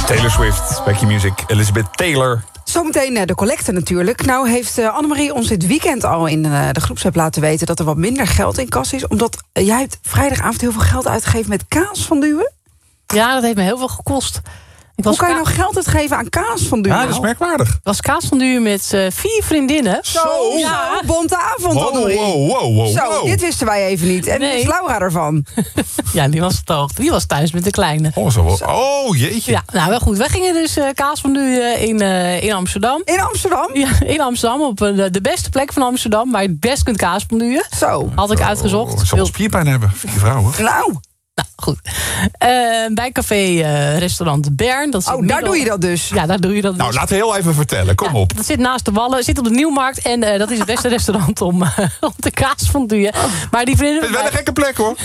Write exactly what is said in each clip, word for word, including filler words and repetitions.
Taylor Swift, Back Your Music, Elizabeth Taylor. Zometeen de collecte natuurlijk. Nou heeft uh, Annemarie ons dit weekend al in uh, de groepsapp laten weten... dat er wat minder geld in kas is. Omdat uh, jij hebt vrijdagavond heel veel geld uitgegeven met kaasfondue. Ja, dat heeft me heel veel gekost. Ik was Hoe kan je ka- nou geld uitgeven aan kaasfondue? Ja, dat is merkwaardig. Ik was kaasfondue met uh, vier vriendinnen. Zo, Ja. zo, bonte avond, Wow, Annemarie. wow, wow, wow, Zo, wow. dit wisten wij even niet. En Nee. wie is Laura ervan? Ja, die was op de hoogte. Die was thuis met de kleine. Oh, zo. Oh, jeetje. Ja, nou wel goed. Wij gingen dus uh, kaasfondue in, uh, in Amsterdam. In Amsterdam? Ja, in Amsterdam, op uh, de beste plek van Amsterdam... waar je het best kunt kaasfonduen. Zo. Had ik Oh, uitgezocht. ze zal wel spierpijn hebben, die vrouw, hoor. Nou, Nou, goed. Uh, bij café uh, restaurant Bern. Dat zit oh, daar middel- doe je dat dus. Ja, daar doe je dat Nou, dus. laten we heel even vertellen. Kom Ja, op. dat zit naast de Wallen, zit op de Nieuwmarkt... en uh, dat is het beste restaurant om, uh, om de kaasfondue. Maar die vriendinnen... Het is wel een gekke plek, hoor.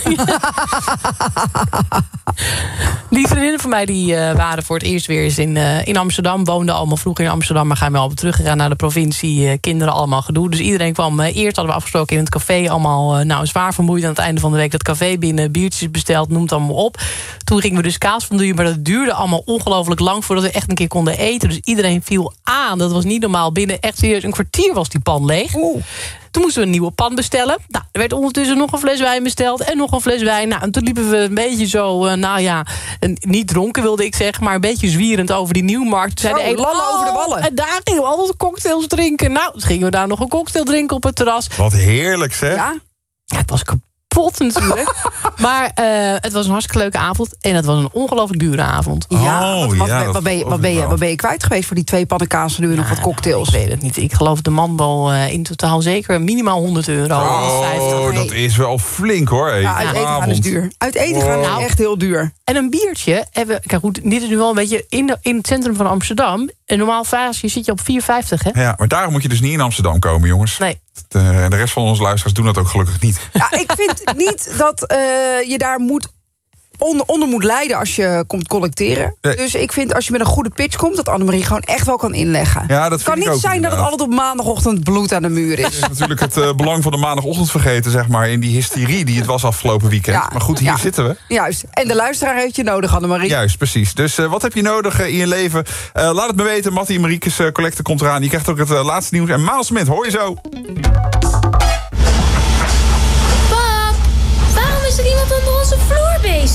Die vriendinnen van mij die, uh, waren voor het eerst weer eens in, uh, in Amsterdam. Woonden allemaal vroeger in Amsterdam, maar gaan wel op teruggegaan naar de provincie. Uh, kinderen allemaal gedoe. Dus iedereen kwam. Uh, eerst hadden we afgesproken in het café. Allemaal uh, nou, zwaar vermoeid aan het einde van de week. Dat café binnen, biertjes besteld, noemt allemaal op. Toen gingen we dus kaasfondue, maar dat duurde allemaal ongelooflijk lang... voordat we echt een keer konden eten. Dus iedereen viel aan. Dat was niet normaal. Binnen echt serieus een kwartier was die pan leeg. Oeh. Toen moesten we een nieuwe pan bestellen. Nou, er werd ondertussen nog een fles wijn besteld en nog een fles wijn. Nou, en toen liepen we een beetje zo, uh, nou ja, een, niet dronken wilde ik zeggen... maar een beetje zwierend over die Nieuwmarkt. Toen Zo, zei de ene, lallen over de wallen. En daar gingen we altijd cocktails drinken. Nou, toen gingen we daar nog een cocktail drinken op het terras. Wat heerlijk, zeg. Ja? Ja, het was kapot natuurlijk. Maar uh, het was een hartstikke leuke avond. En het was een ongelooflijk dure avond. Ja, Oh, wat, wat, ja, ben- dat wat, ben je, geloof wat, ik ben je, wel. wat ben je kwijt geweest voor die twee pannen kaas en nu nog wat cocktails? Ik weet het niet. Ik geloof de man wel uh, in totaal zeker minimaal honderd euro. honderdvijftig. Oh, dat is wel flink, hoor. Hey. Ja, uit eten gaan is duur. Uit eten gaan Wow. is echt heel duur. En een biertje hebben we... Kijk goed, dit is nu wel een beetje in, de, in het centrum van Amsterdam. Een normaal vaasje zit je op vier vijftig, hè? Ja, maar daarom moet je dus niet in Amsterdam komen, jongens. Nee. De, en de rest van onze luisteraars doen dat ook gelukkig niet. Ja, ik vind niet dat uh, je daar moet onder, onder moet lijden als je komt collecteren. Nee. Dus ik vind als je met een goede pitch komt... dat Annemarie gewoon echt wel kan inleggen. Ja, dat Het kan vind ik niet ook zijn dat het inderdaad. altijd op maandagochtend bloed aan de muur Het is. is natuurlijk het uh, belang van de maandagochtend vergeten, zeg maar... in die hysterie die het was afgelopen weekend. Ja, maar goed, hier ja. zitten we. Juist. En de luisteraar heeft je nodig, Annemarie. Juist, precies. Dus uh, wat heb je nodig uh, in je leven? Uh, laat het me weten. Mattie en Mariekes uh, collecte komt eraan. Je krijgt ook het uh, laatste nieuws. En Maal Smit, hoor je zo. Pap, waarom is er iemand onder onze vloer bezig?